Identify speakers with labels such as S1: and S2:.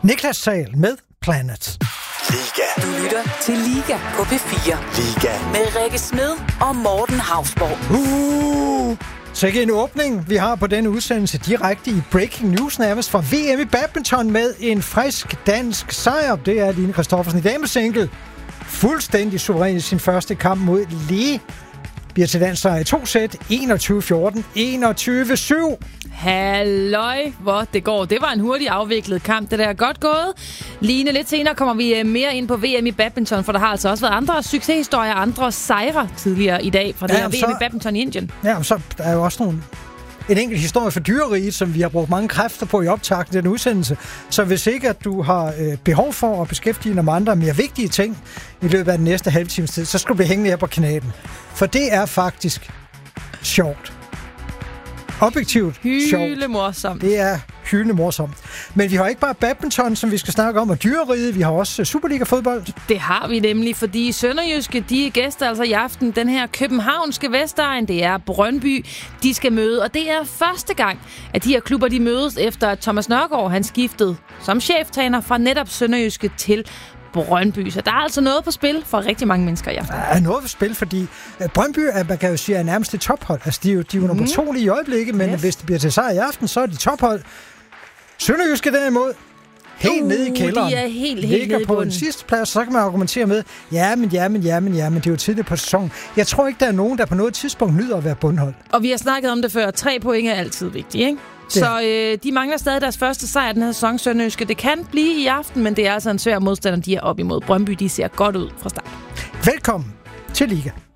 S1: Niklas Sahl med Planet.
S2: Liga.
S3: Du lytter til Liga på P4.
S2: Liga.
S3: Med Rikke Smed og Morten Hausborg.
S1: Så ikke en åbning, vi har på denne udsendelse direkte i Breaking News nærmest fra VM i badminton med en frisk dansk sejr. Det er Line Kristoffersen i damesingle. Fuldstændig suveræn i sin første kamp mod Lee. Bliver til dansk sejr i 2 sæt. 21-14, 21-7.
S4: Halløj, hvor det går. Det var en hurtigt afviklet kamp. Det der er godt gået. Line, lidt senere kommer vi mere ind på VM i badminton, for der har altså også været andre succeshistorier, andre sejre tidligere i dag fra det her VM i badminton i Indien.
S1: Ja, så der er jo også en enkelt historie for dyreriget, som vi har brugt mange kræfter på i optakten af den udsendelse. Så hvis ikke, at du har behov for at beskæftige dig med andre mere vigtige ting i løbet af den næste halve times tid, så skal du blive hængende her på kanalen. For det er faktisk sjovt. Objektivt sjovt.
S4: Hylemorsomt.
S1: Det er hylemorsomt. Men vi har ikke bare badminton, som vi skal snakke om, og dyreriget. Vi har også Superliga-fodbold.
S4: Det har vi nemlig, fordi Sønderjyske, de er gæster altså i aften. Den her københavnske Vestegn, det er Brøndby, de skal møde. Og det er første gang, at de her klubber, de mødes efter at Thomas Nørgaard, han skiftede som cheftræner fra netop Sønderjyske til Brøndby. Så der er altså noget på spil for rigtig mange mennesker i aften.
S1: Der er noget på spil, fordi Brøndby, man kan jo sige, er nærmest et tophold. Altså, de er jo nummer 2 lige i øjeblikket, men hvis det bliver til sejr i aften, så er de tophold. Sønderjyske derimod, helt nede i kælderen.
S4: De er helt
S1: ligger
S4: nede
S1: på
S4: på
S1: en sidste plads, så kan man argumentere med, men det er jo tidligt på sæsonen. Jeg tror ikke, der er nogen, der på noget tidspunkt nyder at være bundhold.
S4: Og vi har snakket om det før. 3 point er altid vigtigt, ikke? Så de mangler stadig deres første sejr den her sæson, Sønderjyske. Det kan blive i aften, men det er altså en svær modstander, de er op imod. Brøndby, de ser godt ud fra start.
S1: Velkommen til Liga.